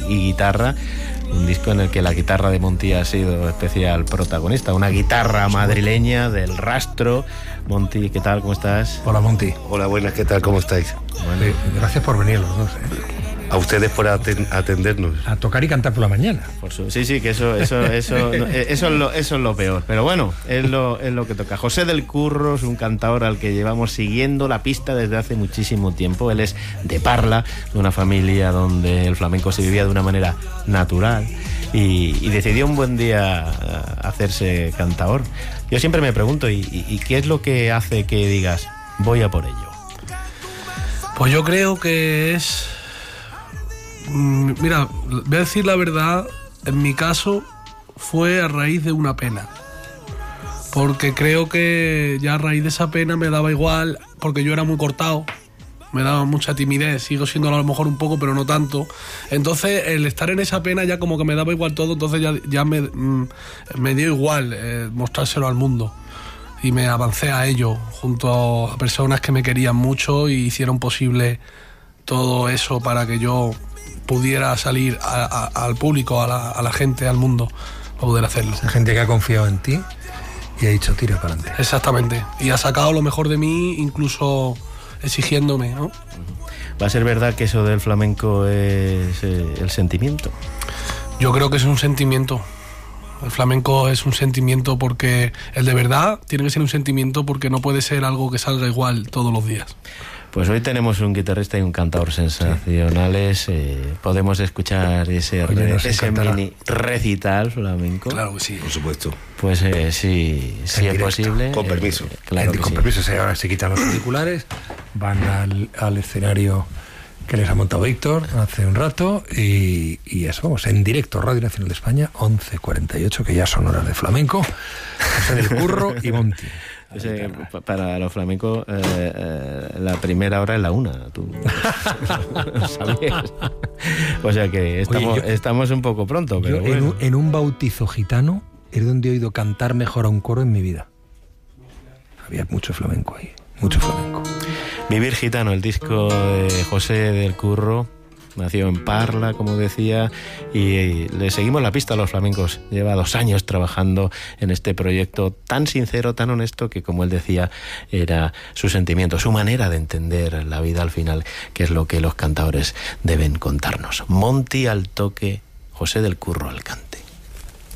guitarra, un disco en el que la guitarra de Monty ha sido especial protagonista, una guitarra madrileña del Rastro. Monty, ¿qué tal? ¿Cómo estás? Hola, Monty. Hola, buenas, ¿qué tal? ¿Cómo estáis? Bueno, gracias por venir los dos. A ustedes por atendernos. A tocar y cantar por la mañana. Sí, que eso es lo peor. Pero bueno, es lo que toca. José del Curro es un cantador al que llevamos siguiendo la pista desde hace muchísimo tiempo. Él es de Parla, de una familia donde el flamenco se vivía de una manera natural y decidió un buen día hacerse cantador. Yo siempre me pregunto, ¿y qué es lo que hace que digas, voy a por ello? Pues yo creo que es... Mira, voy a decir la verdad, en mi caso fue a raíz de una pena, porque creo que ya a raíz de esa pena me daba igual, porque yo era muy cortado, me daba mucha timidez, sigo siendo a lo mejor un poco, pero no tanto. Entonces el estar en esa pena ya como que me daba igual todo, entonces ya me dio igual mostrárselo al mundo. Y me avancé a ello junto a personas que me querían mucho y hicieron posible todo eso para que yo pudiera salir al público, a la gente, al mundo, para poder hacerlo. Esa gente que ha confiado en ti y ha dicho tira para adelante. Exactamente. Y ha sacado lo mejor de mí, incluso exigiéndome, ¿no? ¿Va a ser verdad que eso del flamenco es el sentimiento? Yo creo que es un sentimiento. El flamenco es un sentimiento porque el de verdad tiene que ser un sentimiento porque no puede ser algo que salga igual todos los días. Pues hoy tenemos un guitarrista y un cantador sensacionales. Podemos escuchar ese mini recital flamenco. Claro que sí. Por supuesto. Pues sí, si es posible. Con permiso. Claro que con permiso, ahora se quitan los auriculares, van al escenario que les ha montado Víctor hace un rato y eso, vamos, en directo, Radio Nacional de España, 11:48, que ya son horas de flamenco. José del Curro y Monty. Para los flamencos la primera hora es la 1, tú sabías. O sea que estamos un poco pronto, pero bueno. En un bautizo gitano es donde he oído cantar mejor a un coro en mi vida. Había mucho flamenco ahí, mucho flamenco. Vivir Gitano, el disco de José del Curro, nació en Parla, como decía, y le seguimos la pista a los flamencos. Lleva 2 años trabajando en este proyecto tan sincero, tan honesto, que, como él decía, era su sentimiento, su manera de entender la vida al final, que es lo que los cantadores deben contarnos. Monty al toque, José del Curro al canto.